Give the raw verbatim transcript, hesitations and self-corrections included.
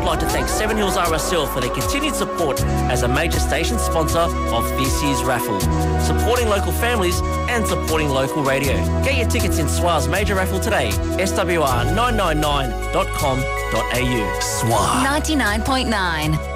would like to thank Seven Hills R S L for their continued support as a major station sponsor of this year's raffle, supporting local families and supporting local radio. Get your tickets in S W R's major raffle today, S W R nine nine nine dot com dot a u. S W R ninety-nine point nine.